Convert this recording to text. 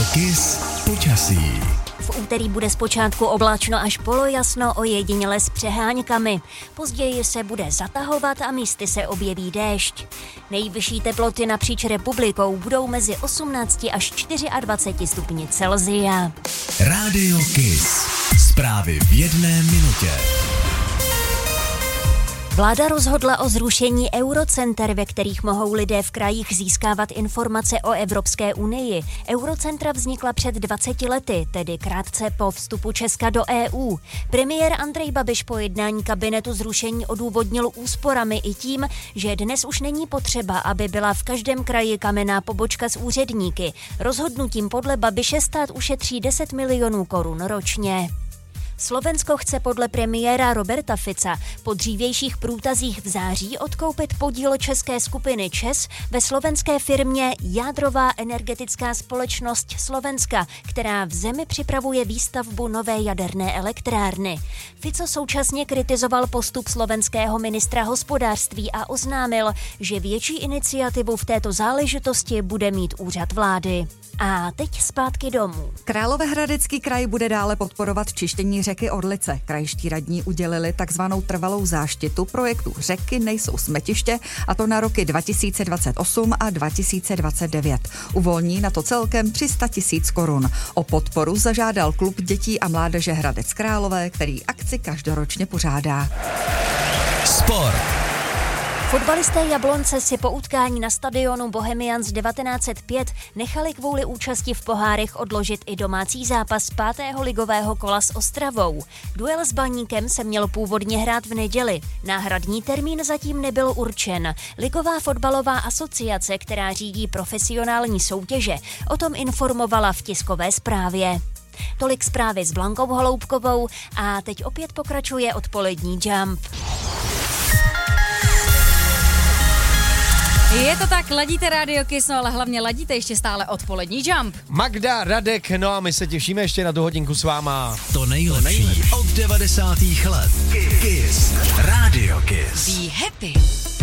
Kiss počasí. V úterý bude zpočátku oblačno až polojasno, ojediněle s přeháňkami. Později se bude zatahovat a místy se objeví déšť. Nejvyšší teploty napříč republikou budou mezi 18 až 24 stupni Celsia. Rádio Kiss. Zprávy v 1 minutě. Vláda rozhodla o zrušení eurocenter, ve kterých mohou lidé v krajích získávat informace o Evropské unii. Eurocentra vznikla před 20 lety, tedy krátce po vstupu Česka do EU. Premiér Andrej Babiš po jednání kabinetu zrušení odůvodnil úsporami i tím, že dnes už není potřeba, aby byla v každém kraji kamenná pobočka s úředníky. Rozhodnutím podle Babiše stát ušetří 10 milionů korun ročně. Slovensko chce podle premiéra Roberta Fica po dřívějších průtazích v září odkoupit podíl české skupiny ČEZ ve slovenské firmě Jádrová energetická společnost Slovenska, která v zemi připravuje výstavbu nové jaderné elektrárny. Fico současně kritizoval postup slovenského ministra hospodářství a oznámil, že větší iniciativu v této záležitosti bude mít úřad vlády. A teď zpátky domů. Královéhradecký kraj bude dále podporovat čištění řeky Orlice. Krajští radní udělili takzvanou trvalou záštitu projektu Řeky nejsou smetiště, a to na roky 2028 a 2029. Uvolní na to celkem 300 000 korun. O podporu zažádal klub dětí a mládeže Hradec Králové, který akci každoročně pořádá. Sport. Fotbalisté Jablonce si po utkání na stadionu Bohemians 1905 nechali kvůli účasti v pohárech odložit i domácí zápas 5. ligového kola s Ostravou. Duel s Baníkem se měl původně hrát v neděli. Náhradní termín zatím nebyl určen. Ligová fotbalová asociace, která řídí profesionální soutěže, o tom informovala v tiskové zprávě. Tolik zprávy s Blankou Holoubkovou a teď opět pokračuje odpolední Jump. Je to tak, ladíte Rádio Kiss, no ale hlavně ladíte ještě stále odpolední Jump. Magda, Radek, no a my se těšíme ještě na tu hodinku s váma. To nejlepší od 90. let. Kiss. Rádio Kiss. Be happy.